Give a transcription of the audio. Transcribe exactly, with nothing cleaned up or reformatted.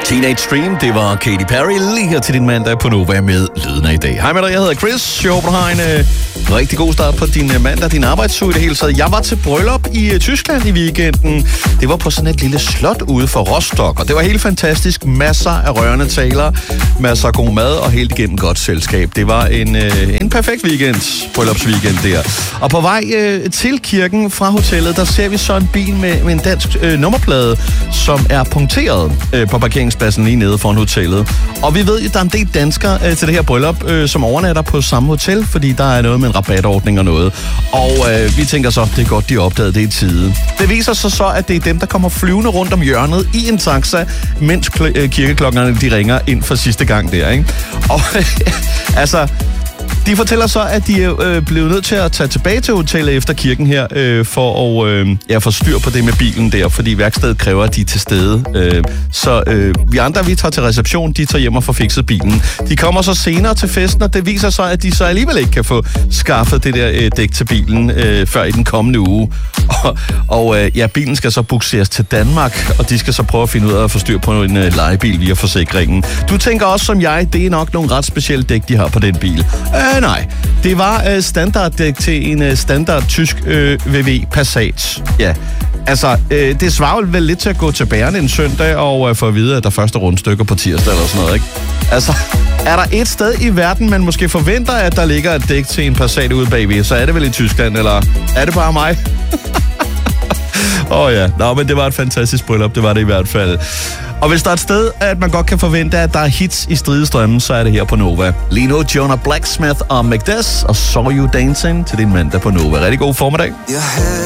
Teenage Dream, det var Katy Perry lige her til din mandag på Nova med lyden af i dag. Hej med dig, jeg hedder Chris. Jeg håber, du har en øh, rigtig god start på din øh, mandag, din arbejdsuge i det hele taget. Jeg var til bryllup i øh, Tyskland i weekenden. Det var på sådan et lille slot ude for Rostock, og det var helt fantastisk. Masser af rørende taler, masser af god mad og helt igennem godt selskab. Det var en, øh, en perfekt weekend, bryllupsweekend der. Og på vej øh, til kirken fra hotellet, der ser vi så en bil med, med en dansk øh, nummerplade, som er punkteret øh, på parkeringspladsen lige nede foran hotellet. Og vi ved, at der er en del danskere øh, til det her bryllup, øh, som overnatter på samme hotel, fordi der er noget med en rabatordning og noget. Og øh, vi tænker så, det er godt, de opdagede det i tide. Det viser sig så, at det er dem, der kommer flyvende rundt om hjørnet i en taxa, mens kl- øh, kirkeklokkerne de ringer ind for sidste gang der, ikke? Og altså... De fortæller så, at de er øh, blevet nødt til at tage tilbage til hotellet efter kirken her, øh, for at øh, ja, få styr på det med bilen der, fordi værkstedet kræver, at de er til stede. Øh, så øh, vi andre, vi tager til reception, de tager hjem og får fikset bilen. De kommer så senere til festen, og det viser sig, at de så alligevel ikke kan få skaffet det der øh, dæk til bilen øh, før i den kommende uge. Og, og øh, ja, bilen skal så bukseres til Danmark, og de skal så prøve at finde ud af at få styr på en øh, lejebil via forsikringen. Du tænker også som jeg, det er nok nogle ret specielle dæk, de har på den bil. Øh, nej, det var øh, standarddæk til en øh, standard tysk øh, V W Passat. Ja, altså, øh, det svarer vel lidt til at gå til bæren en søndag og øh, få at vide, at der først er rundstykker på tirsdag eller sådan noget, ikke? Altså, er der et sted i verden, man måske forventer, at der ligger et dæk til en Passat ude bagved, så er det vel i Tyskland, eller er det bare mig? Åh oh, ja, nå, men det var et fantastisk bryllup, det var det i hvert fald. Og hvis der er et sted, at man godt kan forvente, at der er hits i stridestrømmen, så er det her på Nova. Lige nu Jonah Blacksmith og Macdes og Saw You Dancing til din mandag på Nova. Rigtig god formiddag.